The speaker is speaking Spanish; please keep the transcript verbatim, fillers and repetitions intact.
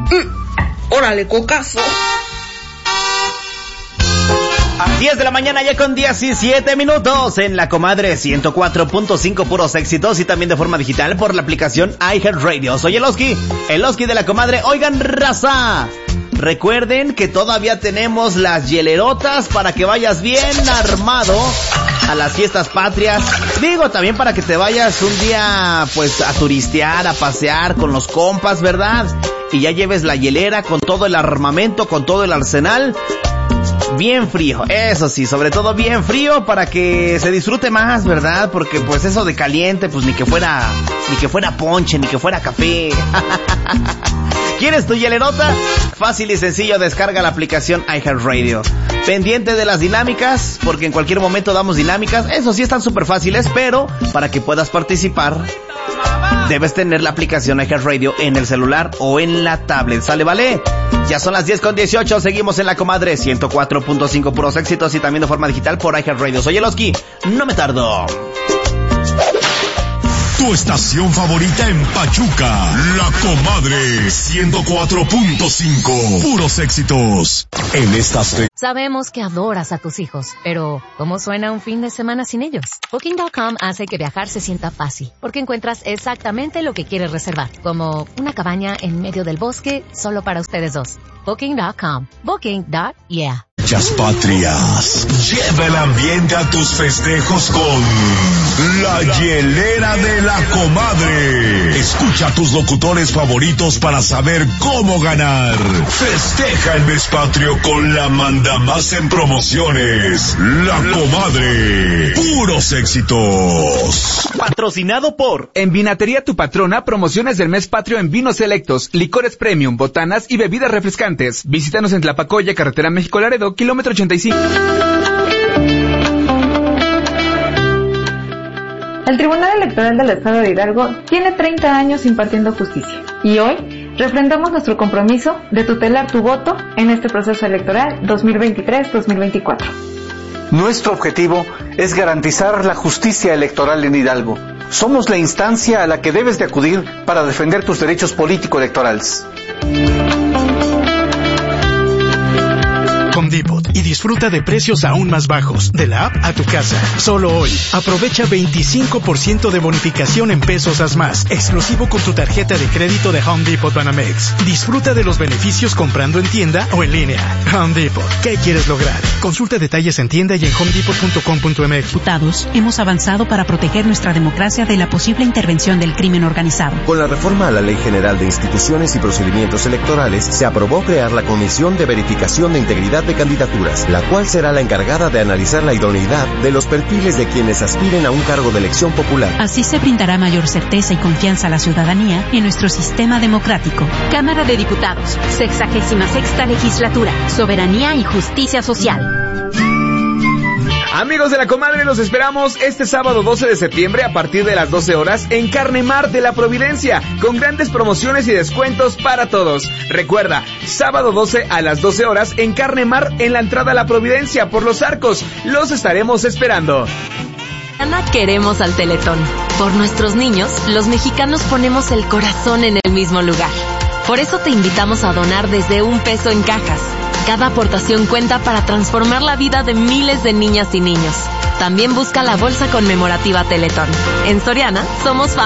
Mm, órale, cocazo. diez de la mañana ya con diecisiete minutos en La Comadre ciento cuatro punto cinco, puros éxitos, y también de forma digital por la aplicación iHeartRadio. Soy el Oski, el Oski de La Comadre. Oigan, raza, recuerden que todavía tenemos las hielerotas para que vayas bien armado a las fiestas patrias. Digo, también para que te vayas un día pues a turistear, a pasear con los compas, ¿verdad? Y ya lleves la hielera con todo el armamento, con todo el arsenal. Bien frío, eso sí, sobre todo bien frío para que se disfrute más, ¿verdad? Porque pues eso de caliente, pues ni que fuera, ni que fuera ponche, ni que fuera café. ¿Quieres tu hielerota? Fácil y sencillo, descarga la aplicación iHeartRadio. Pendiente de las dinámicas, porque en cualquier momento damos dinámicas. Eso sí, están súper fáciles, pero para que puedas participar, debes tener la aplicación iHeartRadio en el celular o en la tablet. ¿Sale, vale? Ya son las diez con dieciocho, seguimos en La Comadre ciento cuatro punto cinco, puros éxitos, y también de forma digital por iHeartRadio. Soy el Oski, no me tardo. Tu estación favorita en Pachuca, La Comadre ciento cuatro punto cinco, puros éxitos. En estas te... Sabemos que adoras a tus hijos, pero ¿cómo suena un fin de semana sin ellos? Booking punto com hace que viajar se sienta fácil, porque encuentras exactamente lo que quieres reservar, como una cabaña en medio del bosque solo para ustedes dos. Booking punto com. Booking. Yeah. Muchas patrias. Lleva el ambiente a tus festejos con La Hielera de La Comadre. Escucha a tus locutores favoritos para saber cómo ganar. Festeja el mes patrio con la manda más en promociones. La Comadre. Puros éxitos. Patrocinado por En Vinatería Tu Patrona, promociones del mes patrio en vinos selectos, licores premium, botanas y bebidas refrescantes. Visítanos en Tlapacoya, carretera México-Laredo, kilómetro ochenta y cinco. El Tribunal Electoral del Estado de Hidalgo tiene treinta años impartiendo justicia y hoy refrendamos nuestro compromiso de tutelar tu voto en este proceso electoral dos mil veintitrés dos mil veinticuatro. Nuestro objetivo es garantizar la justicia electoral en Hidalgo. Somos la instancia a la que debes de acudir para defender tus derechos político-electorales. Home Depot y disfruta de precios aún más bajos, de la app a tu casa. Solo hoy, aprovecha veinticinco por ciento de bonificación en pesos haz más, exclusivo con tu tarjeta de crédito de Home Depot Banamex. Disfruta de los beneficios comprando en tienda o en línea. Home Depot, ¿qué quieres lograr? Consulta detalles en tienda y en home depot punto com punto m x. Diputados, hemos avanzado para proteger nuestra democracia de la posible intervención del crimen organizado. Con la reforma a la Ley General de Instituciones y Procedimientos Electorales, se aprobó crear la Comisión de Verificación de Integridad de Candidaturas, la cual será la encargada de analizar la idoneidad de los perfiles de quienes aspiren a un cargo de elección popular. Así se brindará mayor certeza y confianza a la ciudadanía en nuestro sistema democrático. Cámara de Diputados, sexagésima sexta legislatura, soberanía y justicia social. Amigos de La Comadre, los esperamos este sábado doce de septiembre a partir de las doce horas en Carne Mar de la Providencia, con grandes promociones y descuentos para todos. Recuerda, sábado doce a las doce horas en Carne Mar, en la entrada a la Providencia por Los Arcos. Los estaremos esperando. Ana, queremos al Teletón. Por nuestros niños, los mexicanos ponemos el corazón en el mismo lugar. Por eso te invitamos a donar desde un peso en cajas. Cada aportación cuenta para transformar la vida de miles de niñas y niños. También busca la bolsa conmemorativa Teletón. En Soriana, somos familia.